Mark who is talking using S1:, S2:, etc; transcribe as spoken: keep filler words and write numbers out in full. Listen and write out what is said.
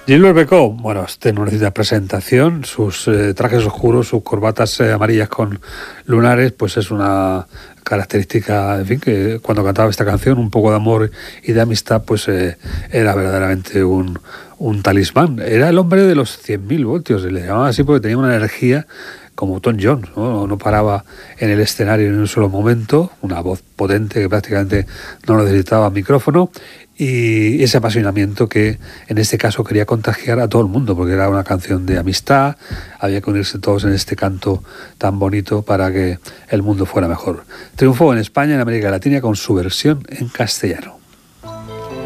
S1: Gilbert Bécaud, bueno, este no necesita presentación, sus eh, trajes oscuros, sus corbatas eh, amarillas con lunares, pues es una característica, en fin, que cuando cantaba esta canción, un poco de amor y de amistad, pues eh, era verdaderamente un, un talismán. Era el hombre de los cien mil voltios, le llamaban así porque tenía una energía como Tom Jones, ¿no? No paraba en el escenario en un solo momento, una voz potente que prácticamente no necesitaba micrófono, y ese apasionamiento que en este caso quería contagiar a todo el mundo, porque era una canción de amistad, había que unirse todos en este canto tan bonito para que el mundo fuera mejor. Triunfó en España y en América Latina con su versión en castellano.